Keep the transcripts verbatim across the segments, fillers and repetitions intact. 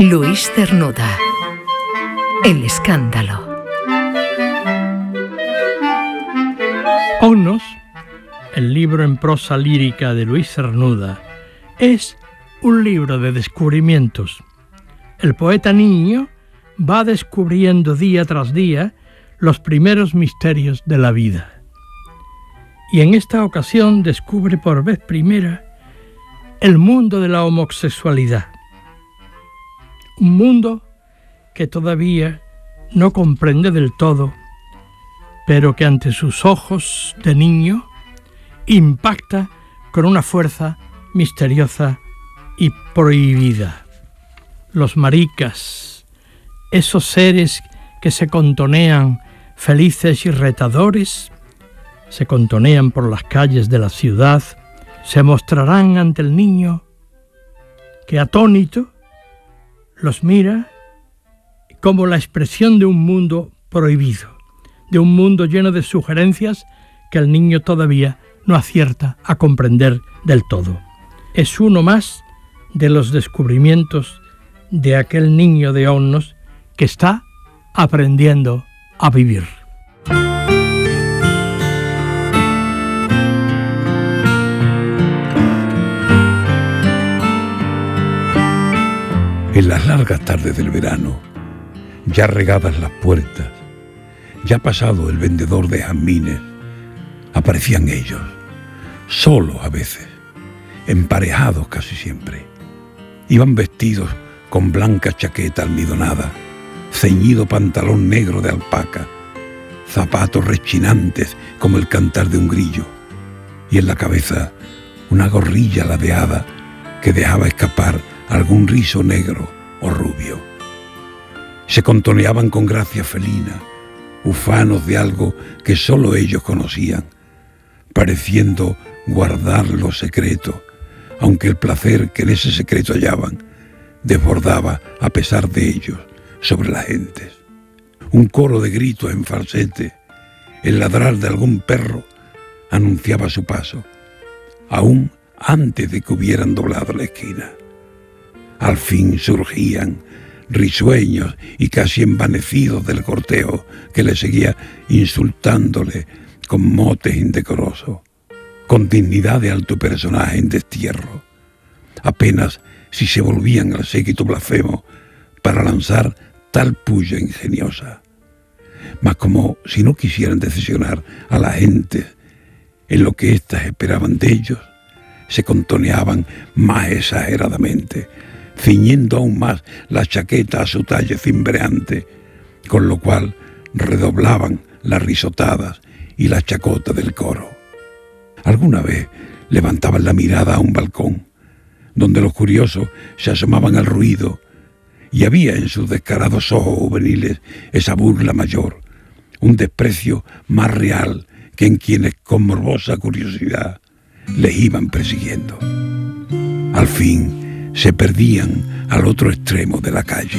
Luis Cernuda. El escándalo. Onnos, el libro en prosa lírica de Luis Cernuda, es un libro de descubrimientos. El poeta niño va descubriendo día tras día los primeros misterios de la vida. Y en esta ocasión descubre por vez primera el mundo de la homosexualidad. Un mundo que todavía no comprende del todo, pero que ante sus ojos de niño impacta con una fuerza misteriosa y prohibida. Los maricas, esos seres que se contonean felices y retadores, se contonean por las calles de la ciudad, se mostrarán ante el niño que, atónito, los mira como la expresión de un mundo prohibido, de un mundo lleno de sugerencias que el niño todavía no acierta a comprender del todo. Es uno más de los descubrimientos de aquel niño de Onnos que está aprendiendo a vivir. En las largas tardes del verano, ya regadas las puertas, ya pasado el vendedor de jazmines, aparecían ellos, solos a veces, emparejados casi siempre. Iban vestidos con blanca chaqueta almidonada, ceñido pantalón negro de alpaca, zapatos rechinantes como el cantar de un grillo, y en la cabeza una gorrilla ladeada que dejaba escapar algún rizo negro o rubio. Se contoneaban con gracia felina, ufanos de algo que solo ellos conocían, pareciendo guardarlo secreto, aunque el placer que en ese secreto hallaban desbordaba, a pesar de ellos, sobre las gentes. Un coro de gritos en falsete, el ladrar de algún perro, anunciaba su paso, aún antes de que hubieran doblado la esquina. Al fin surgían, risueños y casi envanecidos del cortejo que le seguía insultándole con motes indecorosos, con dignidad de alto personaje en destierro, apenas si se volvían al séquito blasfemo para lanzar tal puya ingeniosa. Mas como si no quisieran decepcionar a la gente en lo que éstas esperaban de ellos, se contoneaban más exageradamente, ciñendo aún más la chaqueta a su talle cimbreante, con lo cual redoblaban las risotadas y la chacota del coro. Alguna vez levantaban la mirada a un balcón, donde los curiosos se asomaban al ruido, y había en sus descarados ojos juveniles esa burla mayor, un desprecio más real que en quienes con morbosa curiosidad les iban persiguiendo. Al fin se perdían al otro extremo de la calle.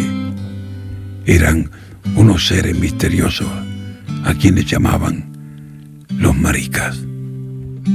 Eran unos seres misteriosos a quienes llamaban los maricas.